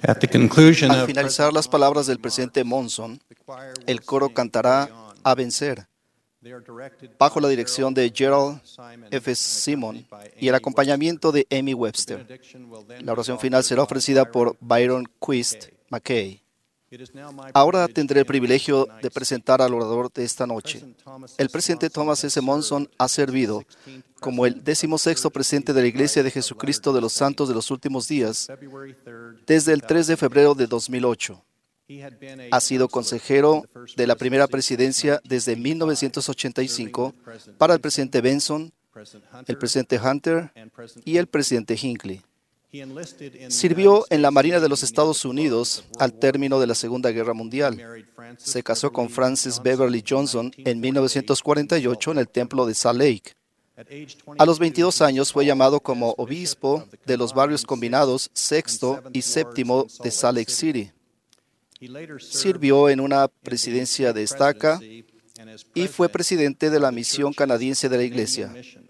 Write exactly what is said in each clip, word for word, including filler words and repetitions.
At the conclusion Al of finalizar las palabras del presidente Monson, el coro cantará A Vencer, bajo la dirección de Gerald F. Simon y el acompañamiento de Amy Webster. La oración final será ofrecida por Byron Quist McKay. Ahora tendré el privilegio de presentar al orador de esta noche. El presidente Thomas S. Monson ha servido como el decimosexto presidente de la Iglesia de Jesucristo de los Santos de los Últimos Días desde el tres de febrero de dos mil ocho. Ha sido consejero de la primera presidencia desde mil novecientos ochenta y cinco para el presidente Benson, el presidente Hunter y el presidente Hinckley. Sirvió en la Marina de los Estados Unidos al término de la Segunda Guerra Mundial. Se casó con Frances Beverly Johnson en mil novecientos cuarenta y ocho en el templo de Salt Lake. A los veintidós años fue llamado como obispo de los barrios combinados sexto y séptimo de Salt Lake City. Sirvió en una presidencia de estaca y fue presidente de la misión canadiense de la Iglesia.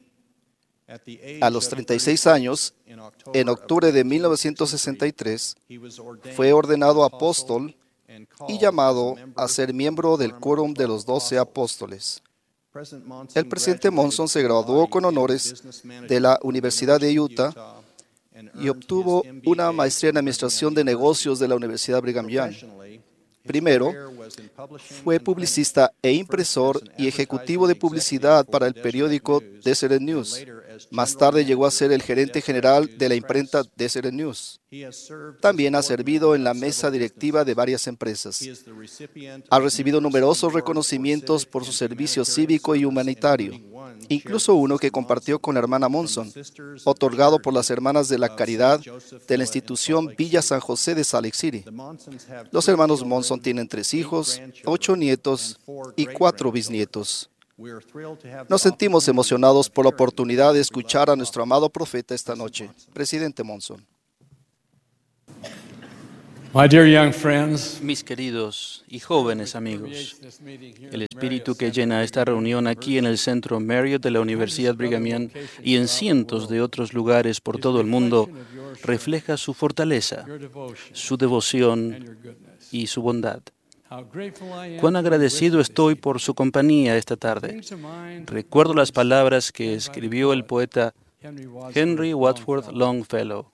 A los treinta y seis años, en octubre de mil novecientos sesenta y tres, fue ordenado apóstol y llamado a ser miembro del quórum de los doce apóstoles. El presidente Monson se graduó con honores de la Universidad de Utah y obtuvo una maestría en Administración de Negocios de la Universidad Brigham Young. Primero, fue publicista e impresor y ejecutivo de publicidad para el periódico Deseret News. Más tarde llegó a ser el gerente general de la imprenta Deseret News. También ha servido en la mesa directiva de varias empresas. Ha recibido numerosos reconocimientos por su servicio cívico y humanitario, incluso uno que compartió con la hermana Monson, otorgado por las Hermanas de la Caridad de la institución Villa San José de Salt Lake City. Los hermanos Monson tienen tres hijos, ocho nietos y cuatro bisnietos. Nos sentimos emocionados por la oportunidad de escuchar a nuestro amado profeta esta noche. Presidente Monson. My dear young friends, Mis queridos y jóvenes amigos, el espíritu que llena esta reunión aquí en el Centro Marriott de la Universidad Brigham Young y en cientos de otros lugares por todo el mundo refleja su fortaleza, su devoción y su bondad. Cuán agradecido estoy por su compañía esta tarde. Recuerdo las palabras que escribió el poeta Henry Wadsworth Longfellow.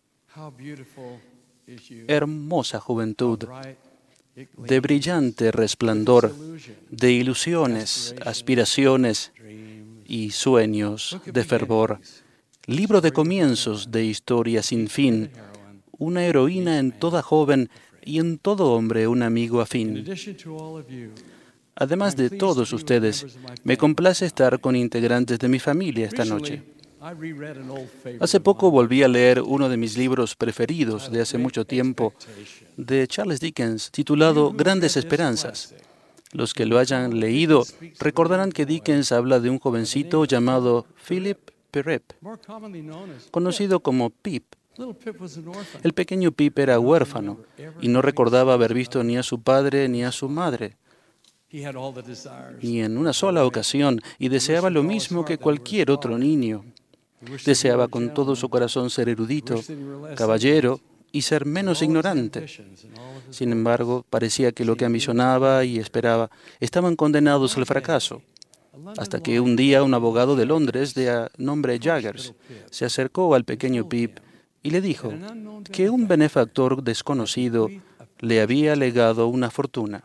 Hermosa juventud, de brillante resplandor, de ilusiones, aspiraciones y sueños de fervor. Libro de comienzos de historia sin fin, una heroína en toda joven y en todo hombre un amigo afín. Además de todos ustedes, me complace estar con integrantes de mi familia esta noche. Hace poco volví a leer uno de mis libros preferidos de hace mucho tiempo, de Charles Dickens, titulado Grandes Esperanzas. Los que lo hayan leído recordarán que Dickens habla de un jovencito llamado Philip Pirrip, conocido como Pip. El pequeño Pip era huérfano y no recordaba haber visto ni a su padre ni a su madre, ni en una sola ocasión, y deseaba lo mismo que cualquier otro niño. Deseaba con todo su corazón ser erudito, caballero y ser menos ignorante. Sin embargo, parecía que lo que ambicionaba y esperaba estaban condenados al fracaso. Hasta que un día un abogado de Londres de nombre Jaggers se acercó al pequeño Pip y le dijo que un benefactor desconocido le había legado una fortuna.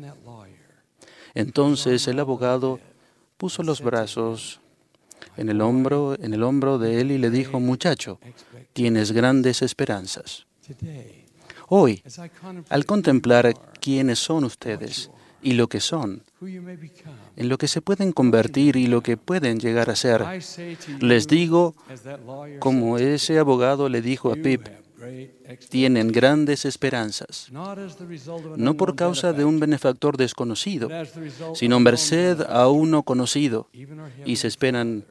Entonces el abogado puso los brazos en el hombro, en el hombro de él y le dijo: muchacho, tienes grandes esperanzas. Hoy, al contemplar quiénes son ustedes y lo que son, en lo que se pueden convertir y lo que pueden llegar a ser, les digo, como ese abogado le dijo a Pip, tienen grandes esperanzas, no por causa de un benefactor desconocido, sino merced a uno conocido, y se esperan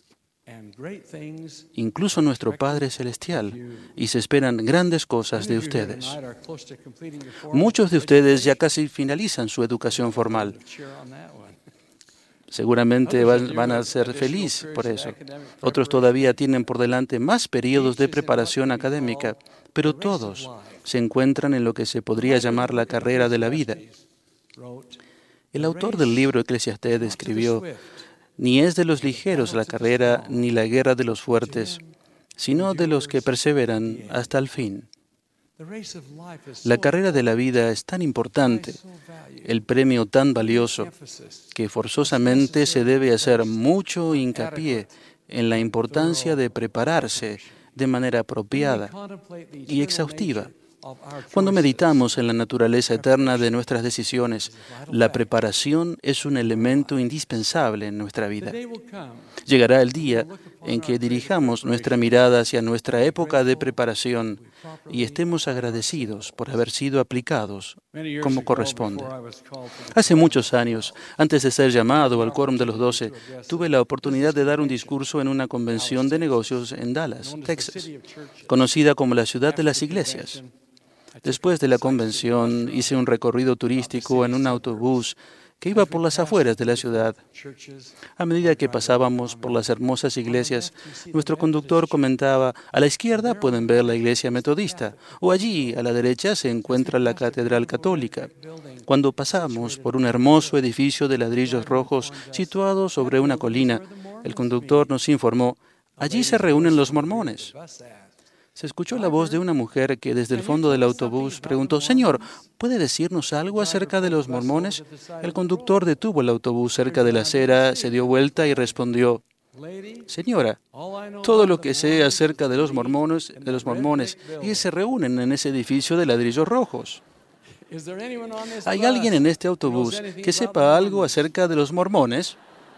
incluso nuestro Padre Celestial, y se esperan grandes cosas de ustedes. Muchos de ustedes ya casi finalizan su educación formal. Seguramente van, van a ser felices por eso. Otros todavía tienen por delante más periodos de preparación académica, pero todos se encuentran en lo que se podría llamar la carrera de la vida. El autor del libro Eclesiastés escribió: «Ni es de los ligeros la carrera, ni la guerra de los fuertes, sino de los que perseveran hasta el fin». La carrera de la vida es tan importante, el premio tan valioso, que forzosamente se debe hacer mucho hincapié en la importancia de prepararse de manera apropiada y exhaustiva. Cuando meditamos en la naturaleza eterna de nuestras decisiones, la preparación es un elemento indispensable en nuestra vida. Llegará el día en que dirijamos nuestra mirada hacia nuestra época de preparación y estemos agradecidos por haber sido aplicados como corresponde. Hace muchos años, antes de ser llamado al Quórum de los Doce, tuve la oportunidad de dar un discurso en una convención de negocios en Dallas, Texas, conocida como la ciudad de las iglesias. Después de la convención, hice un recorrido turístico en un autobús que iba por las afueras de la ciudad. A medida que pasábamos por las hermosas iglesias, nuestro conductor comentaba: «A la izquierda pueden ver la iglesia metodista, o allí a la derecha se encuentra la catedral católica». Cuando pasamos por un hermoso edificio de ladrillos rojos situado sobre una colina, el conductor nos informó: «Allí se reúnen los mormones». Se escuchó la voz de una mujer que desde el fondo del autobús preguntó: «Señor, ¿puede decirnos algo acerca de los mormones?». El conductor detuvo el autobús cerca de la acera, se dio vuelta y respondió: «Señora, todo lo que sé acerca de los mormones, de los mormones es que se reúnen en ese edificio de ladrillos rojos». ¿Hay alguien en este autobús que sepa algo acerca de los mormones?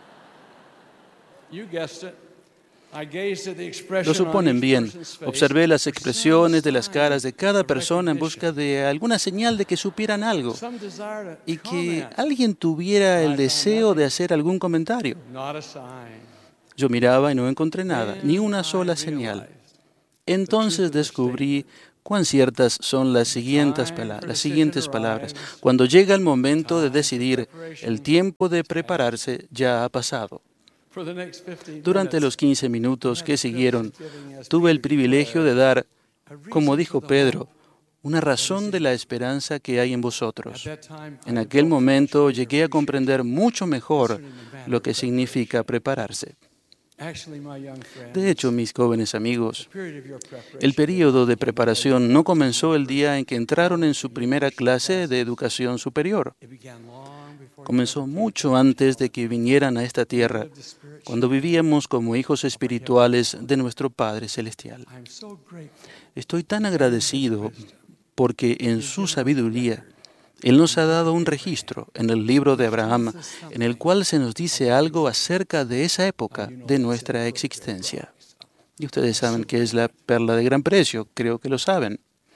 Lo suponen bien. Observé las expresiones de las caras de cada persona en busca de alguna señal de que supieran algo y que alguien tuviera el deseo de hacer algún comentario. Yo miraba y no encontré nada, ni una sola señal. Entonces descubrí cuán ciertas son las siguientes, pala- las siguientes palabras. Cuando llega el momento de decidir, el tiempo de prepararse ya ha pasado. Durante los quince minutos que siguieron, tuve el privilegio de dar, como dijo Pedro, una razón de la esperanza que hay en vosotros. En aquel momento llegué a comprender mucho mejor lo que significa prepararse. De hecho, mis jóvenes amigos, el período de preparación no comenzó el día en que entraron en su primera clase de educación superior. Comenzó mucho antes de que vinieran a esta tierra, cuando vivíamos como hijos espirituales de nuestro Padre Celestial. Estoy tan agradecido porque en su sabiduría Él nos ha dado un registro en el libro de Abraham, en el cual se nos dice algo acerca de esa época de nuestra existencia. Y ustedes saben que es la perla de gran precio, creo que lo saben.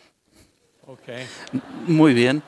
Muy bien.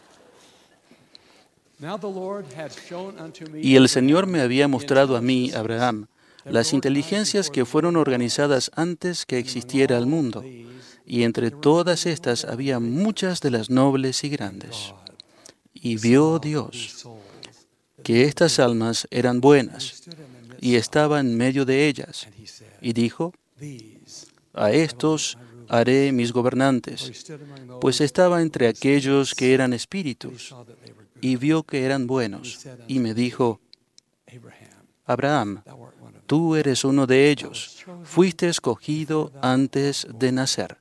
Y el Señor me había mostrado a mí, Abraham, las inteligencias que fueron organizadas antes que existiera el mundo, y entre todas estas había muchas de las nobles y grandes. Y vio Dios que estas almas eran buenas, y estaba en medio de ellas, y dijo: «A estos haré mis gobernantes», pues estaba entre aquellos que eran espíritus, y vio que eran buenos, y me dijo: «Abraham, tú eres uno de ellos, fuiste escogido antes de nacer».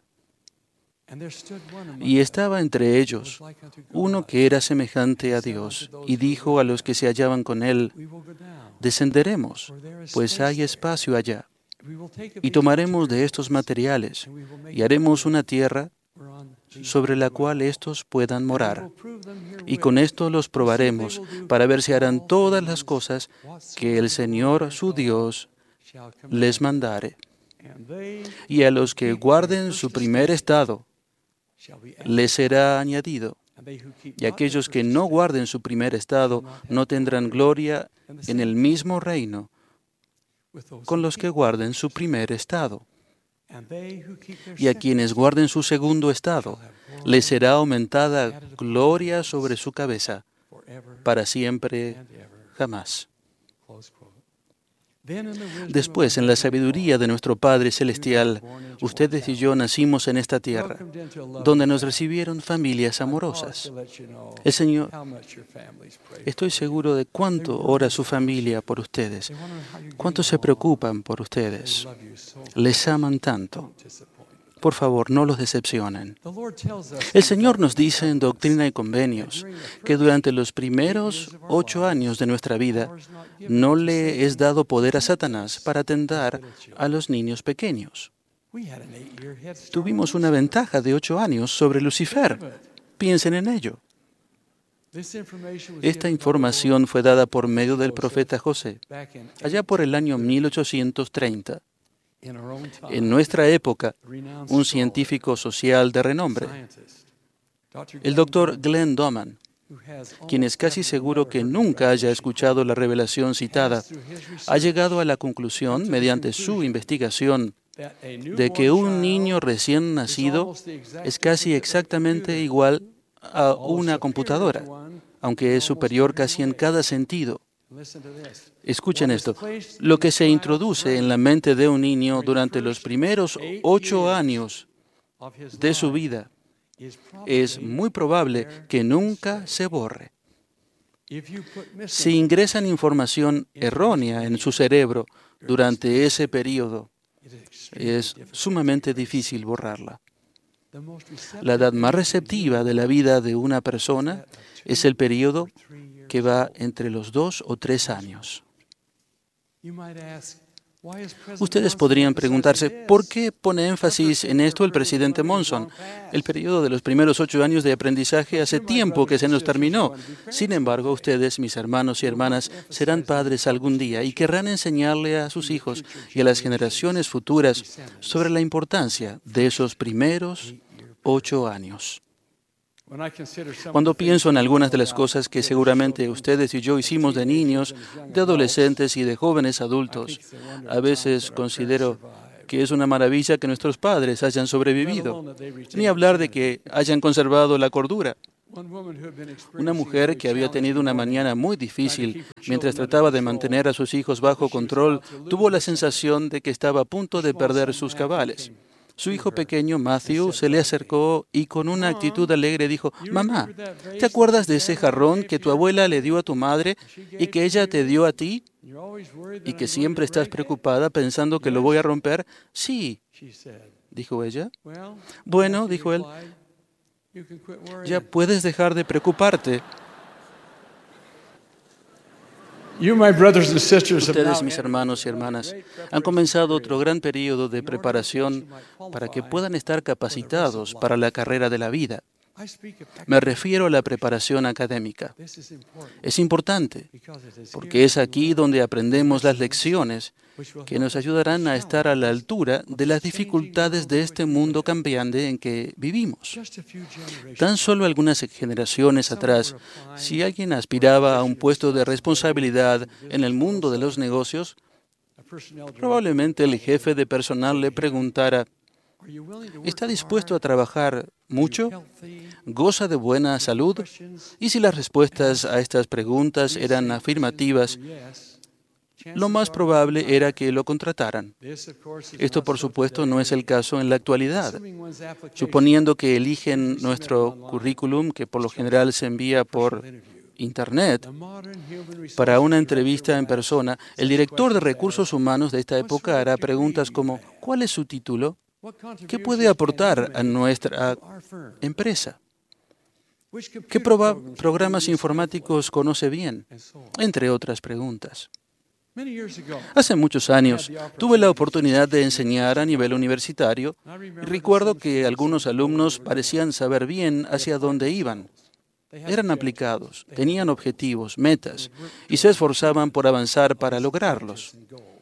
Y estaba entre ellos uno que era semejante a Dios, y dijo a los que se hallaban con él: «Descenderemos, pues hay espacio allá, y tomaremos de estos materiales, y haremos una tierra sobre la cual éstos puedan morar. Y con esto los probaremos, para ver si harán todas las cosas que el Señor, su Dios, les mandare. Y a los que guarden su primer estado, les será añadido. Y aquellos que no guarden su primer estado no tendrán gloria en el mismo reino con los que guarden su primer estado. Y a quienes guarden su segundo estado, les será aumentada gloria sobre su cabeza, para siempre, jamás». Después, en la sabiduría de nuestro Padre Celestial, ustedes y yo nacimos en esta tierra, donde nos recibieron familias amorosas. El Señor, estoy seguro de cuánto ora su familia por ustedes, cuánto se preocupan por ustedes. Les aman tanto. Por favor, no los decepcionen. El Señor nos dice en Doctrina y Convenios que durante los primeros ocho años de nuestra vida no le es dado poder a Satanás para tentar a los niños pequeños. Tuvimos una ventaja de ocho años sobre Lucifer. Piensen en ello. Esta información fue dada por medio del profeta José, allá por el año mil ochocientos treinta. En nuestra época, un científico social de renombre, el doctor Glenn Doman, quien es casi seguro que nunca haya escuchado la revelación citada, ha llegado a la conclusión, mediante su investigación, de que un niño recién nacido es casi exactamente igual a una computadora, aunque es superior casi en cada sentido. Escuchen esto. Lo que se introduce en la mente de un niño durante los primeros ocho años de su vida es muy probable que nunca se borre. Si ingresan información errónea en su cerebro durante ese periodo, es sumamente difícil borrarla. La edad más receptiva de la vida de una persona es el periodo que va entre los dos o tres años. Ustedes podrían preguntarse, ¿por qué pone énfasis en esto el presidente Monson? El periodo de los primeros ocho años de aprendizaje hace tiempo que se nos terminó. Sin embargo, ustedes, mis hermanos y hermanas, serán padres algún día y querrán enseñarle a sus hijos y a las generaciones futuras sobre la importancia de esos primeros ocho años. Cuando pienso en algunas de las cosas que seguramente ustedes y yo hicimos de niños, de adolescentes y de jóvenes adultos, a veces considero que es una maravilla que nuestros padres hayan sobrevivido, ni hablar de que hayan conservado la cordura. Una mujer que había tenido una mañana muy difícil mientras trataba de mantener a sus hijos bajo control, tuvo la sensación de que estaba a punto de perder sus cabales. Su hijo pequeño, Matthew, se le acercó y con una actitud alegre dijo, «Mamá, ¿te acuerdas de ese jarrón que tu abuela le dio a tu madre y que ella te dio a ti? ¿Y que siempre estás preocupada pensando que lo voy a romper?» «Sí», dijo ella. «Bueno», dijo él, «ya puedes dejar de preocuparte». Ustedes, mis hermanos y hermanas, han comenzado otro gran periodo de preparación para que puedan estar capacitados para la carrera de la vida. Me refiero a la preparación académica. Es importante, porque es aquí donde aprendemos las lecciones que nos ayudarán a estar a la altura de las dificultades de este mundo cambiante en que vivimos. Tan solo algunas generaciones atrás, si alguien aspiraba a un puesto de responsabilidad en el mundo de los negocios, probablemente el jefe de personal le preguntara, ¿está dispuesto a trabajar mucho? ¿Goza de buena salud? Y si las respuestas a estas preguntas eran afirmativas, lo más probable era que lo contrataran. Esto, por supuesto, no es el caso en la actualidad. Suponiendo que eligen nuestro currículum, que por lo general se envía por Internet, para una entrevista en persona, el director de recursos humanos de esta época hará preguntas como, ¿cuál es su título? ¿Qué puede aportar a nuestra empresa? ¿Qué programas informáticos conoce bien? Entre otras preguntas. Hace muchos años tuve la oportunidad de enseñar a nivel universitario y recuerdo que algunos alumnos parecían saber bien hacia dónde iban. Eran aplicados, tenían objetivos, metas y se esforzaban por avanzar para lograrlos.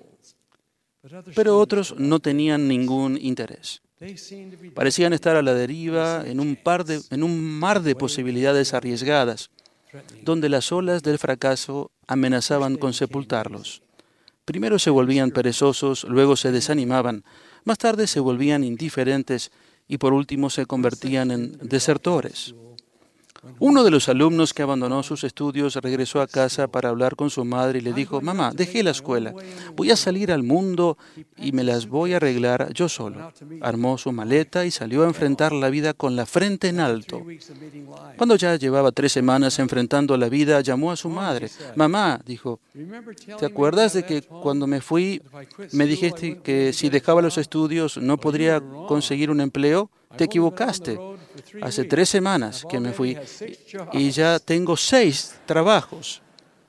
Pero otros no tenían ningún interés. Parecían estar a la deriva en un, par de, en un mar de posibilidades arriesgadas, donde las olas del fracaso amenazaban con sepultarlos. Primero se volvían perezosos, luego se desanimaban, más tarde se volvían indiferentes y por último se convertían en desertores. Uno de los alumnos que abandonó sus estudios regresó a casa para hablar con su madre y le dijo: mamá, dejé la escuela, voy a salir al mundo y me las voy a arreglar yo solo. Armó su maleta y salió a enfrentar la vida con la frente en alto. Cuando ya llevaba tres semanas enfrentando la vida, llamó a su madre. Mamá, dijo, ¿te acuerdas de que cuando me fui me dijiste que si dejaba los estudios no podría conseguir un empleo? Te equivocaste. Hace tres semanas que me fui y ya tengo seis trabajos.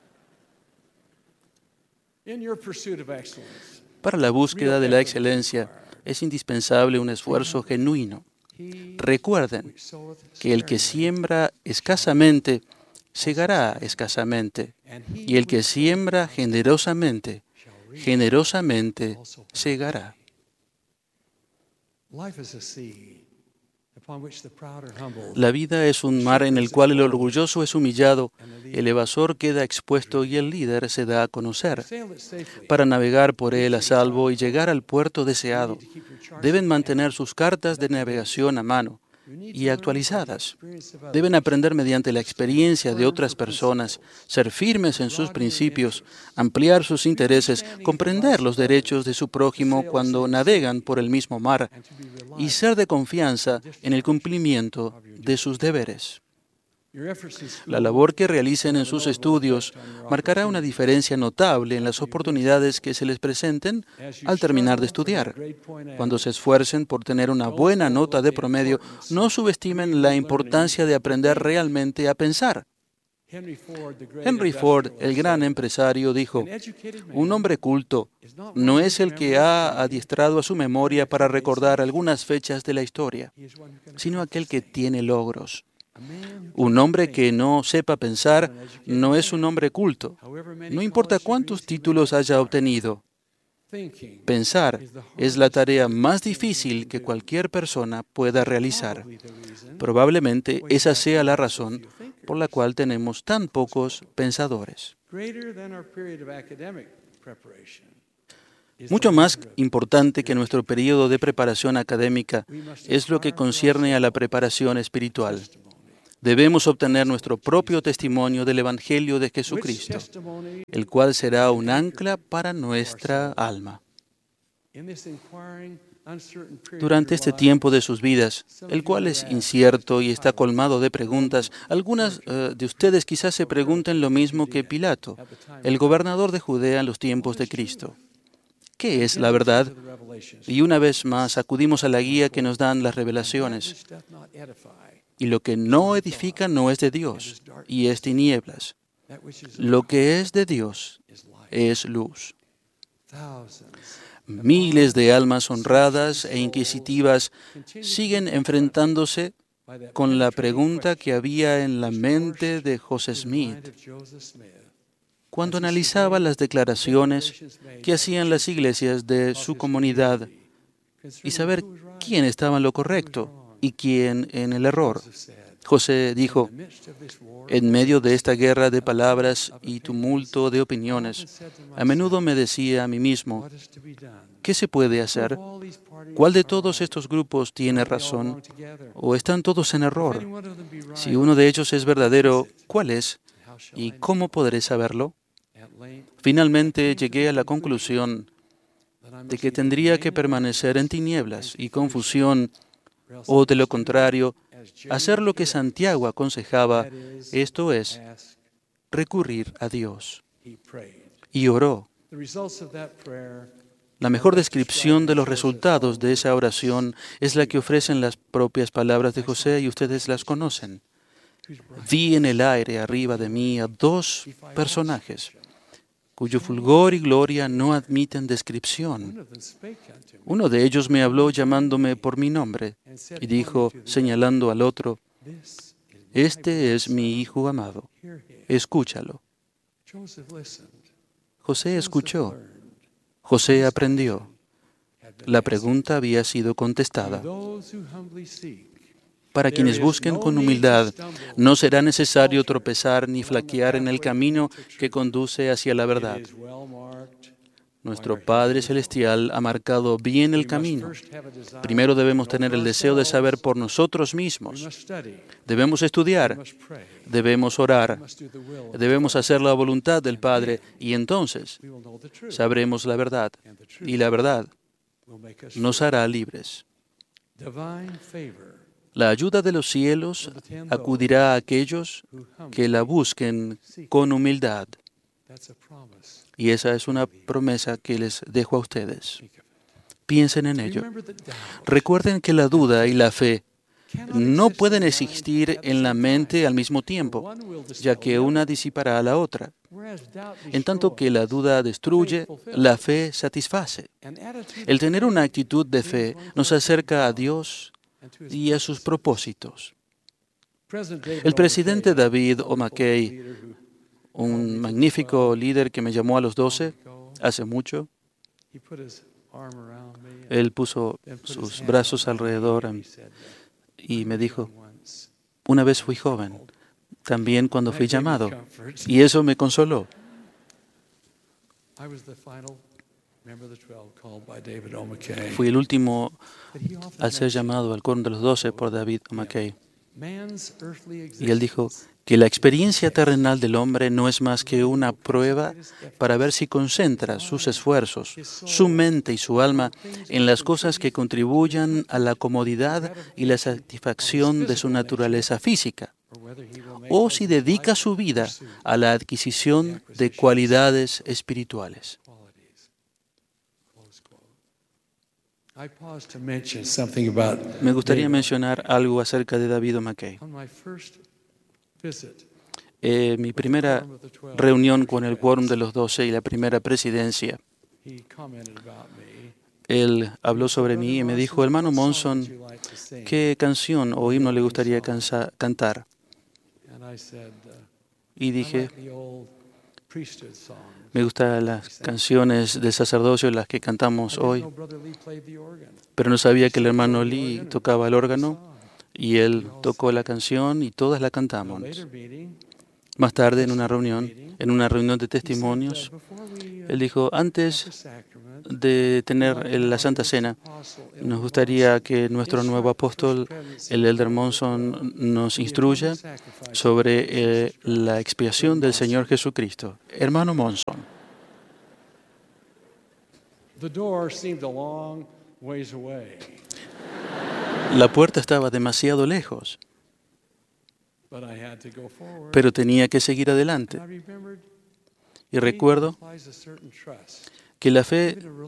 Para la búsqueda de la excelencia es indispensable un esfuerzo genuino. Recuerden que el que siembra escasamente, segará escasamente, y el que siembra generosamente, generosamente segará. La vida es un mar en el cual el orgulloso es humillado, el evasor queda expuesto y el líder se da a conocer. Para navegar por él a salvo y llegar al puerto deseado, deben mantener sus cartas de navegación a mano y actualizadas. Deben aprender mediante la experiencia de otras personas, ser firmes en sus principios, ampliar sus intereses, comprender los derechos de su prójimo cuando navegan por el mismo mar y ser de confianza en el cumplimiento de sus deberes. La labor que realicen en sus estudios marcará una diferencia notable en las oportunidades que se les presenten al terminar de estudiar. Cuando se esfuercen por tener una buena nota de promedio, no subestimen la importancia de aprender realmente a pensar. Henry Ford, el gran empresario, dijo: un hombre culto no es el que ha adiestrado a su memoria para recordar algunas fechas de la historia, sino aquel que tiene logros. Un hombre que no sepa pensar no es un hombre culto, no importa cuántos títulos haya obtenido. Pensar es la tarea más difícil que cualquier persona pueda realizar. Probablemente esa sea la razón por la cual tenemos tan pocos pensadores. Mucho más importante que nuestro periodo de preparación académica es lo que concierne a la preparación espiritual. Debemos obtener nuestro propio testimonio del Evangelio de Jesucristo, el cual será un ancla para nuestra alma. Durante este tiempo de sus vidas, el cual es incierto y está colmado de preguntas, algunas uh, de ustedes quizás se pregunten lo mismo que Pilato, el gobernador de Judea en los tiempos de Cristo. ¿Qué es la verdad? Y una vez más acudimos a la guía que nos dan las revelaciones. Y lo que no edifica no es de Dios, y es tinieblas. Lo que es de Dios es luz. Miles de almas honradas e inquisitivas siguen enfrentándose con la pregunta que había en la mente de José Smith cuando analizaba las declaraciones que hacían las iglesias de su comunidad y saber quién estaba en lo correcto y quién en el error. José dijo: en medio de esta guerra de palabras y tumulto de opiniones, a menudo me decía a mí mismo, ¿qué se puede hacer? ¿Cuál de todos estos grupos tiene razón? ¿O están todos en error? Si uno de ellos es verdadero, ¿cuál es? ¿Y cómo podré saberlo? Finalmente llegué a la conclusión de que tendría que permanecer en tinieblas y confusión, o de lo contrario, hacer lo que Santiago aconsejaba, esto es, recurrir a Dios. Y oró. La mejor descripción de los resultados de esa oración es la que ofrecen las propias palabras de José, y ustedes las conocen. Vi en el aire arriba de mí a dos personajes cuyo fulgor y gloria no admiten descripción. Uno de ellos me habló llamándome por mi nombre y dijo, señalando al otro, este es mi hijo amado, escúchalo. José escuchó. José aprendió. La pregunta había sido contestada. Para quienes busquen con humildad, no será necesario tropezar ni flaquear en el camino que conduce hacia la verdad. Nuestro Padre Celestial ha marcado bien el camino. Primero debemos tener el deseo de saber por nosotros mismos. Debemos estudiar, debemos orar, debemos hacer la voluntad del Padre y entonces sabremos la verdad y la verdad nos hará libres. La ayuda de los cielos acudirá a aquellos que la busquen con humildad. Y esa es una promesa que les dejo a ustedes. Piensen en ello. Recuerden que la duda y la fe no pueden existir en la mente al mismo tiempo, ya que una disipará a la otra. En tanto que la duda destruye, la fe satisface. El tener una actitud de fe nos acerca a Dios y a sus propósitos. El presidente David O. McKay, un magnífico líder que me llamó a los doce hace mucho, él puso sus brazos alrededor y me dijo, una vez fui joven, también cuando fui llamado, y eso me consoló. Fui el último al ser llamado al coro de los doce por David O. McKay. Y él dijo que la experiencia terrenal del hombre no es más que una prueba para ver si concentra sus esfuerzos, su mente y su alma en las cosas que contribuyan a la comodidad y la satisfacción de su naturaleza física, o si dedica su vida a la adquisición de cualidades espirituales. Me gustaría mencionar algo acerca de David O. McKay. Eh, mi primera reunión con el quórum de los doce y la primera presidencia, él habló sobre mí y me dijo, hermano Monson, ¿qué canción o himno le gustaría cansa- cantar? Y dije, me gustan las canciones de sacerdocio, las que cantamos hoy, pero no sabía que el hermano Lee tocaba el órgano y él tocó la canción y todas la cantamos. Más tarde, en una reunión, en una reunión de testimonios, él dijo, antes de tener la Santa Cena, nos gustaría que nuestro nuevo apóstol, el Elder Monson, nos instruya sobre eh, la expiación del Señor Jesucristo. Hermano Monson. La puerta estaba demasiado lejos, pero tenía que seguir adelante. Y recuerdo que la fe